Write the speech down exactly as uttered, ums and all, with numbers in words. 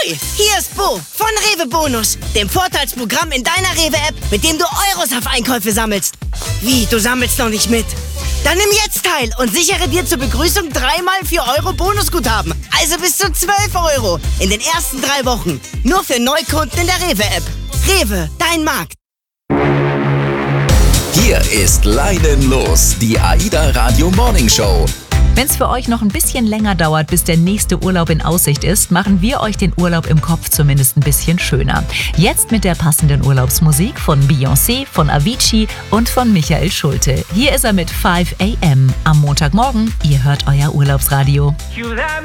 Ahoi! Hier ist Bo von Rewe Bonus, dem Vorteilsprogramm in deiner Rewe-App, mit dem du Euros auf Einkäufe sammelst. Wie, du sammelst noch nicht mit? Dann nimm jetzt teil und sichere dir zur Begrüßung dreimal vier Euro Bonusguthaben. Also bis zu zwölf Euro in den ersten drei Wochen. Nur für Neukunden in der Rewe-App. Rewe, dein Markt. Hier ist Leinen los, die AIDA Radio Morning Show. Wenn es für euch noch ein bisschen länger dauert, bis der nächste Urlaub in Aussicht ist, machen wir euch den Urlaub im Kopf zumindest ein bisschen schöner. Jetzt mit der passenden Urlaubsmusik von Beyoncé, von Avicii und von Michael Schulte. Hier ist er mit five a m am Montagmorgen. Ihr hört euer Urlaubsradio.